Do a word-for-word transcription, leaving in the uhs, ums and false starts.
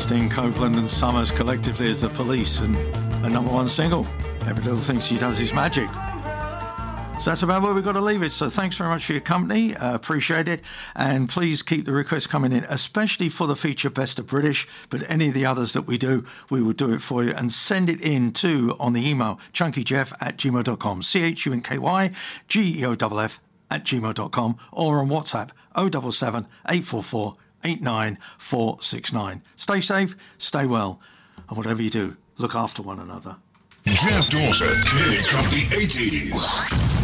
Sting, Copeland and Summers collectively as The Police, and a number one single. Every Little Thing She Does Is Magic. So that's about where we've got to leave it. So thanks very much for your company. Uh, appreciate it. And please keep the requests coming in, especially for the feature Best of British. But any of the others that we do, we will do it for you. And send it in to, on the email, chunkyjeff at gmail dot com. C H U N K Y G E O F F at gmail dot com. Or on WhatsApp, oh seven seven, eight four four, eight nine four six nine. Stay safe, stay well. And whatever you do, look after one another. Jeff Dawson, Big Company eight eighties.